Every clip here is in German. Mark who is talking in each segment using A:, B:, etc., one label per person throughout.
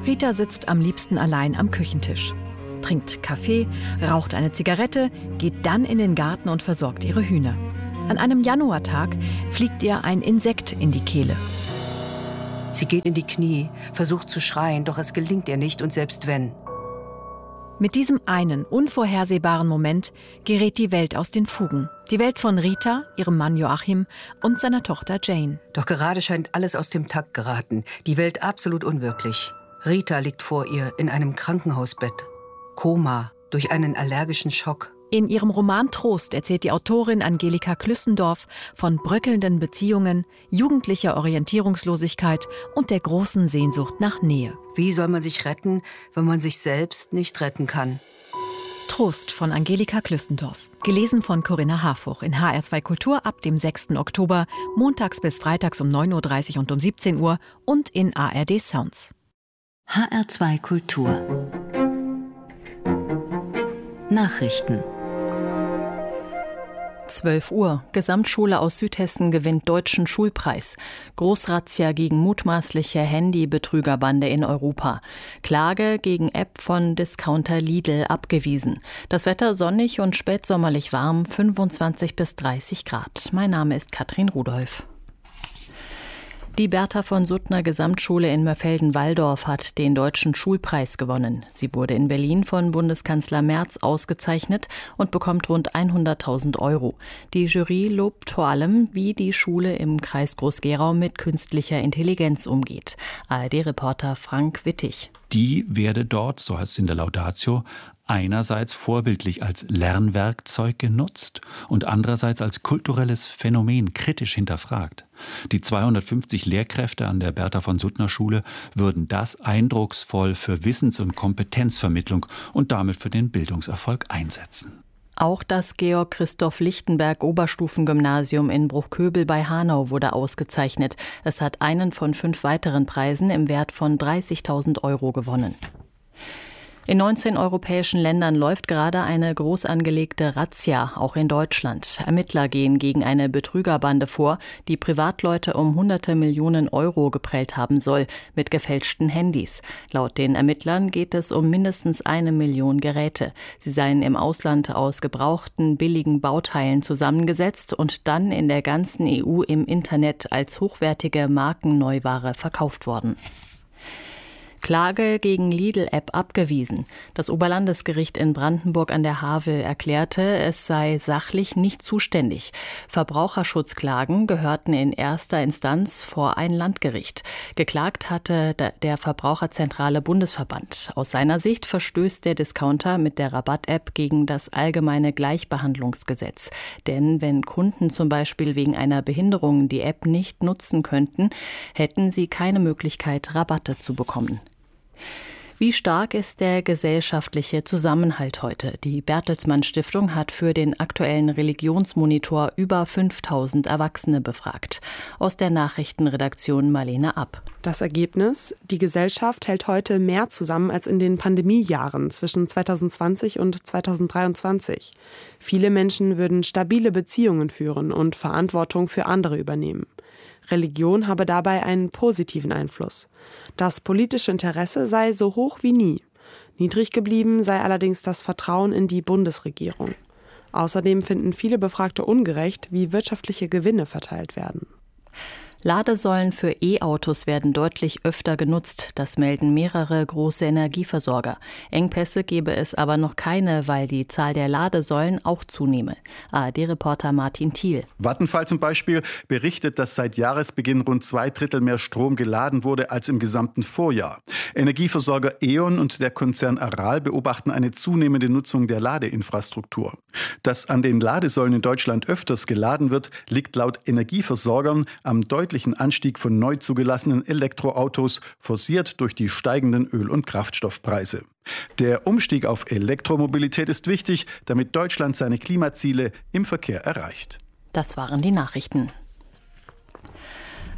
A: Rita sitzt am liebsten allein am Küchentisch, trinkt Kaffee, raucht eine Zigarette, geht dann in den Garten und versorgt ihre Hühner. An einem Januartag fliegt ihr ein Insekt in die Kehle.
B: Sie geht in die Knie, versucht zu schreien, doch es gelingt ihr nicht und selbst wenn.
A: Mit diesem einen unvorhersehbaren Moment gerät die Welt aus den Fugen. Die Welt von Rita, ihrem Mann Joachim und seiner Tochter Jane.
B: Doch gerade scheint alles aus dem Takt geraten. Die Welt absolut unwirklich. Rita liegt vor ihr in einem Krankenhausbett. Koma durch einen allergischen Schock.
A: In ihrem Roman Trost erzählt die Autorin Angelika Klüssendorf von bröckelnden Beziehungen, jugendlicher Orientierungslosigkeit und der großen Sehnsucht nach Nähe.
B: Wie soll man sich retten, wenn man sich selbst nicht retten kann?
A: Trost von Angelika Klüssendorf. Gelesen von Corinna Harfuch in HR2 Kultur ab dem 6. Oktober, montags bis freitags um 9.30 Uhr und um 17 Uhr und in ARD Sounds.
C: HR2 Kultur. Nachrichten.
D: 12 Uhr. Gesamtschule aus Südhessen gewinnt Deutschen Schulpreis. Großrazzia gegen mutmaßliche Handybetrügerbande in Europa. Klage gegen App von Discounter Lidl abgewiesen. Das Wetter sonnig und spätsommerlich warm, 25 bis 30 Grad. Mein Name ist Katrin Rudolph. Die Bertha von Suttner Gesamtschule in Mörfelden-Walldorf hat den Deutschen Schulpreis gewonnen. Sie wurde in Berlin von Bundeskanzler Merz ausgezeichnet und bekommt rund 100.000 Euro. Die Jury lobt vor allem, wie die Schule im Kreis Groß-Gerau mit künstlicher Intelligenz umgeht. ARD-Reporter Frank Wittig.
E: Die werde dort, so heißt es in der Laudatio, einerseits vorbildlich als Lernwerkzeug genutzt und andererseits als kulturelles Phänomen kritisch hinterfragt. Die 250 Lehrkräfte an der Bertha von Suttner Schule würden das eindrucksvoll für Wissens- und Kompetenzvermittlung und damit für den Bildungserfolg einsetzen.
D: Auch das Georg-Christoph-Lichtenberg-Oberstufengymnasium in Bruchköbel bei Hanau wurde ausgezeichnet. Es hat einen von 5 weiteren Preisen im Wert von 30.000 Euro gewonnen. In 19 europäischen Ländern läuft gerade eine groß angelegte Razzia, auch in Deutschland. Ermittler gehen gegen eine Betrügerbande vor, die Privatleute um hunderte Millionen Euro geprellt haben soll, mit gefälschten Handys. Laut den Ermittlern geht es um mindestens 1 Million Geräte. Sie seien im Ausland aus gebrauchten, billigen Bauteilen zusammengesetzt und dann in der ganzen EU im Internet als hochwertige Markenneuware verkauft worden. Klage gegen Lidl-App abgewiesen. Das Oberlandesgericht in Brandenburg an der Havel erklärte, es sei sachlich nicht zuständig. Verbraucherschutzklagen gehörten in erster Instanz vor ein Landgericht. Geklagt hatte der Verbraucherzentrale Bundesverband. Aus seiner Sicht verstößt der Discounter mit der Rabatt-App gegen das allgemeine Gleichbehandlungsgesetz. Denn wenn Kunden zum Beispiel wegen einer Behinderung die App nicht nutzen könnten, hätten sie keine Möglichkeit, Rabatte zu bekommen. Wie stark ist der gesellschaftliche Zusammenhalt heute? Die Bertelsmann Stiftung hat für den aktuellen Religionsmonitor über 5.000 Erwachsene befragt. Aus der Nachrichtenredaktion Marlene App.
F: Das Ergebnis: Die Gesellschaft hält heute mehr zusammen als in den Pandemiejahren zwischen 2020 und 2023. Viele Menschen würden stabile Beziehungen führen und Verantwortung für andere übernehmen. Religion habe dabei einen positiven Einfluss. Das politische Interesse sei so hoch wie nie. Niedrig geblieben sei allerdings das Vertrauen in die Bundesregierung. Außerdem finden viele Befragte ungerecht, wie wirtschaftliche Gewinne verteilt werden.
D: Ladesäulen für E-Autos werden deutlich öfter genutzt. Das melden mehrere große Energieversorger. Engpässe gebe es aber noch keine, weil die Zahl der Ladesäulen auch zunehme. ARD-Reporter Martin Thiel.
G: Vattenfall zum Beispiel berichtet, dass seit Jahresbeginn rund 2/3 mehr Strom geladen wurde als im gesamten Vorjahr. Energieversorger E.ON und der Konzern Aral beobachten eine zunehmende Nutzung der Ladeinfrastruktur. Dass an den Ladesäulen in Deutschland öfters geladen wird, liegt laut Energieversorgern am deutlichen Anstieg von neu zugelassenen Elektroautos, forciert durch die steigenden Öl- und Kraftstoffpreise. Der Umstieg auf Elektromobilität ist wichtig, damit Deutschland seine Klimaziele im Verkehr erreicht.
D: Das waren die Nachrichten.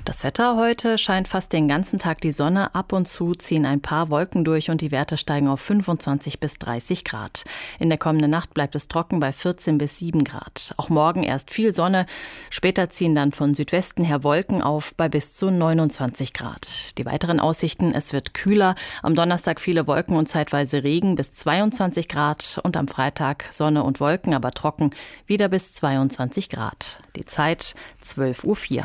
D: Das Wetter heute: scheint fast den ganzen Tag die Sonne, ab und zu ziehen ein paar Wolken durch und die Werte steigen auf 25 bis 30 Grad. In der kommenden Nacht bleibt es trocken bei 14 bis 7 Grad. Auch morgen erst viel Sonne, später ziehen dann von Südwesten her Wolken auf bei bis zu 29 Grad. Die weiteren Aussichten: es wird kühler, am Donnerstag viele Wolken und zeitweise Regen bis 22 Grad und am Freitag Sonne und Wolken, aber trocken, wieder bis 22 Grad. Die Zeit 12:04 Uhr.